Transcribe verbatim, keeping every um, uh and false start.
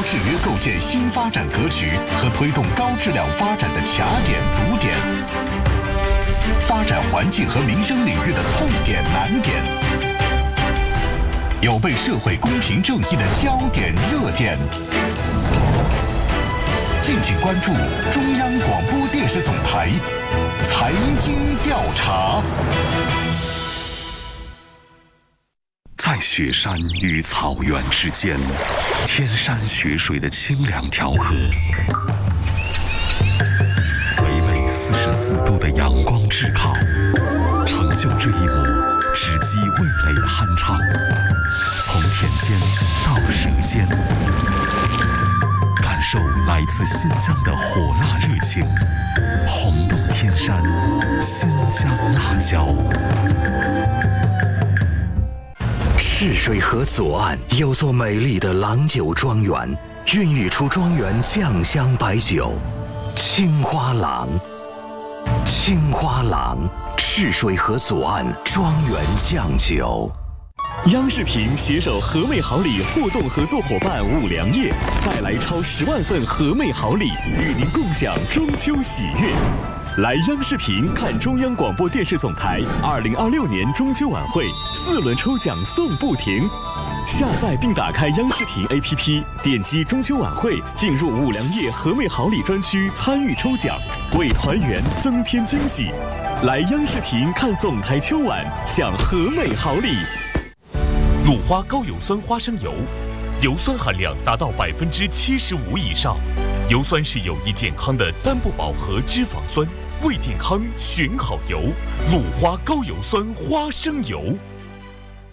制约构建新发展格局和推动高质量发展的卡点、堵点，发展环境和民生领域的痛点、难点，有被社会公平正义的焦点、热点。敬请关注中央广播电视总台财经调查。 在雪山与草原之间，天山雪水的清凉调和，微微四十四度的阳光炙烤，成就这一幕直击味蕾的酣畅。从田间到舌尖，感受来自新疆的火辣热情，红豆天山，新疆辣椒。 泗水河左岸有座美丽的郎酒庄园，孕育出庄园酱香白酒青花郎。青花郎，泗水河左岸庄园酱酒。 央视频携手和美好礼互动合作伙伴五粮液，带来超十万份和美好礼，与您共享中秋喜悦。来央视频看中央广播电视总台二零二六年中秋晚会，四轮抽奖送不停。下载并打开央视频 A P P， 点击中秋晚会，进入五粮液和美好礼专区参与抽奖，为团圆增添惊喜。来央视频看总台秋晚，享和美好礼。 鲁花高油酸花生油，油酸含量达到百分之七十五以上。油酸是有益健康的单不饱和脂肪酸，为健康选好油。鲁花高油酸花生油。